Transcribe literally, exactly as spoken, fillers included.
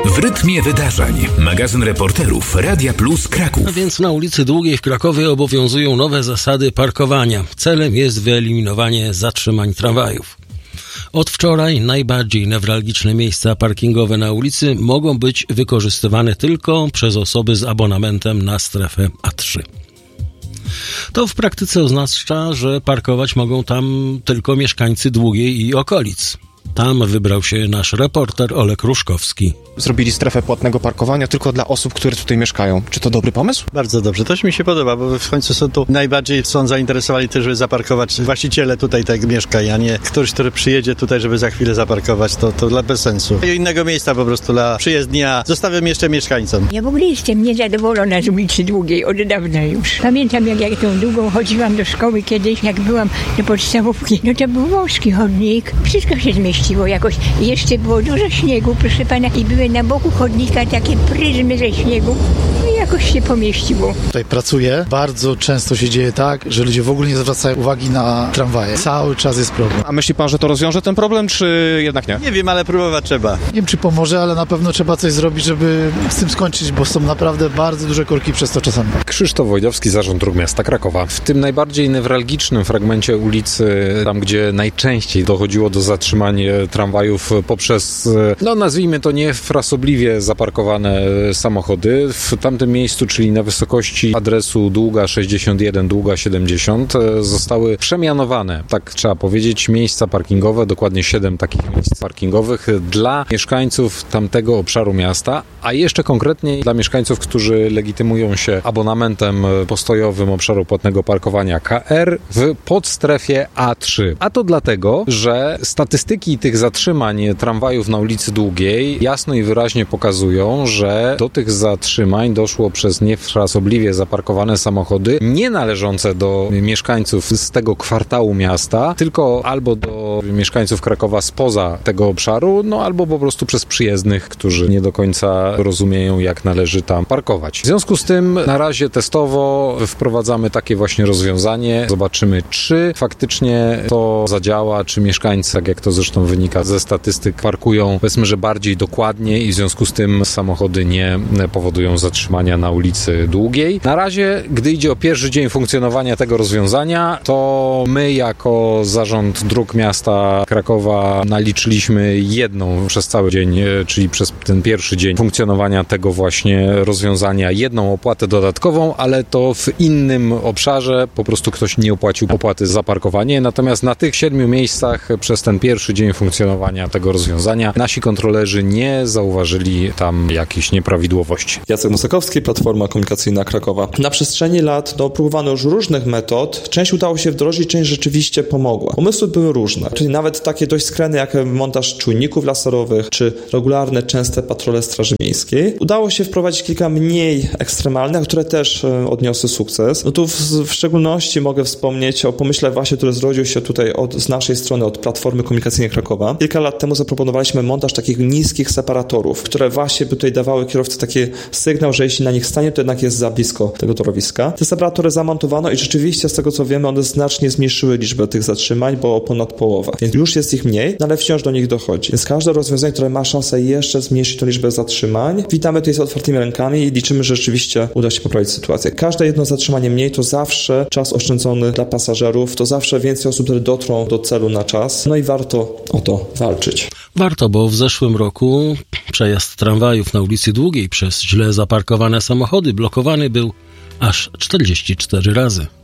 W rytmie wydarzeń. Magazyn reporterów Radia Plus Kraków. A więc na ulicy Długiej w Krakowie obowiązują nowe zasady parkowania. Celem jest wyeliminowanie zatrzymań tramwajów. Od wczoraj najbardziej newralgiczne miejsca parkingowe na ulicy mogą być wykorzystywane tylko przez osoby z abonamentem na strefę A trzy. To w praktyce oznacza, że parkować mogą tam tylko mieszkańcy Długiej i okolic. Tam wybrał się nasz reporter Olek Ruszkowski. Zrobili strefę płatnego parkowania tylko dla osób, które tutaj mieszkają. Czy to dobry pomysł? Bardzo dobrze, to mi się podoba, bo w końcu są tu najbardziej są zainteresowani też, żeby zaparkować właściciele tutaj tak mieszkań, a nie ktoś, który przyjedzie tutaj, żeby za chwilę zaparkować, to, to dla bez sensu. I innego miejsca po prostu dla przyjezdnia zostawiam jeszcze mieszkańcom. Ja w ogóle jestem niezadowolona z ulicy Długiej od dawna już. Pamiętam, jak ja tą długą chodziłam do szkoły kiedyś, jak byłam do podstawówki, no to był wąski chodnik, wszystko się zmieściło jakoś. I jeszcze było dużo śniegu, proszę pana, i były na boku chodnika takie pryzmy ze śniegu. No i jakoś się pomieściło. Tutaj pracuję. Bardzo często się dzieje tak, że ludzie w ogóle nie zwracają uwagi na tramwaje. Cały czas jest problem. A myśli pan, że to rozwiąże ten problem, czy jednak nie? Nie wiem, ale próbować trzeba. Nie wiem, czy pomoże, ale na pewno trzeba coś zrobić, żeby z tym skończyć, bo są naprawdę bardzo duże korki przez to czasami. Krzysztof Wojdowski, Zarząd Dróg Miasta Krakowa. W tym najbardziej newralgicznym fragmencie ulicy, tam gdzie najczęściej dochodziło do zatrzymań tramwajów poprzez, no nazwijmy to niefrasobliwie zaparkowane samochody. W tamtym miejscu, czyli na wysokości adresu Długa sześćdziesiąt jeden, Długa siedemdziesiąt, zostały przemianowane, tak trzeba powiedzieć, miejsca parkingowe, dokładnie siedem takich miejsc parkingowych dla mieszkańców tamtego obszaru miasta, a jeszcze konkretniej dla mieszkańców, którzy legitymują się abonamentem postojowym obszaru płatnego parkowania K R w podstrefie A trzy. A to dlatego, że statystyki tych zatrzymań tramwajów na ulicy Długiej jasno i wyraźnie pokazują, że do tych zatrzymań doszło przez niefrasobliwie zaparkowane samochody nie należące do mieszkańców z tego kwartału miasta, tylko albo do mieszkańców Krakowa spoza tego obszaru, no albo po prostu przez przyjezdnych, którzy nie do końca rozumieją, jak należy tam parkować. W związku z tym na razie testowo wprowadzamy takie właśnie rozwiązanie. Zobaczymy, czy faktycznie to zadziała, czy mieszkańcy, tak jak to zresztą wynika ze statystyk, parkują, powiedzmy, że bardziej dokładnie i w związku z tym samochody nie powodują zatrzymania na ulicy Długiej. Na razie, gdy idzie o pierwszy dzień funkcjonowania tego rozwiązania, to my jako Zarząd Dróg Miasta Krakowa naliczyliśmy jedną przez cały dzień, czyli przez ten pierwszy dzień funkcjonowania tego właśnie rozwiązania, jedną opłatę dodatkową, ale to w innym obszarze, po prostu ktoś nie opłacił opłaty za parkowanie, natomiast na tych siedmiu miejscach przez ten pierwszy dzień funkcjonowania tego rozwiązania nasi kontrolerzy nie zauważyli tam jakichś nieprawidłowości. Jacek Nosakowski, Platforma Komunikacyjna Krakowa. Na przestrzeni lat no, próbowano już różnych metod. Część udało się wdrożyć, część rzeczywiście pomogła. Pomysły były różne, czyli nawet takie dość skrajne jak montaż czujników laserowych, czy regularne, częste patrole Straży Miejskiej. Udało się wprowadzić kilka mniej ekstremalnych, które też e, odniosły sukces. No tu w, w szczególności mogę wspomnieć o pomyśle właśnie, który zrodził się tutaj od, z naszej strony, od Platformy Komunikacyjnej Krakowa. Kilka lat temu zaproponowaliśmy montaż takich niskich separatorów, które właśnie by tutaj dawały kierowcy taki sygnał, że jeśli na nich stanie, to jednak jest za blisko tego torowiska. Te separatory zamontowano i rzeczywiście z tego co wiemy, one znacznie zmniejszyły liczbę tych zatrzymań, bo o ponad połowę. Więc już jest ich mniej, no ale wciąż do nich dochodzi. Więc każde rozwiązanie, które ma szansę jeszcze zmniejszyć tę liczbę zatrzymań, witamy tutaj z otwartymi rękami i liczymy, że rzeczywiście uda się poprawić sytuację. Każde jedno zatrzymanie mniej to zawsze czas oszczędzony dla pasażerów, to zawsze więcej osób, które dotrą do celu na czas, no i warto o to walczyć. Warto, bo w zeszłym roku przejazd tramwajów na ulicy Długiej przez źle zaparkowane samochody blokowany był aż czterdzieści cztery razy.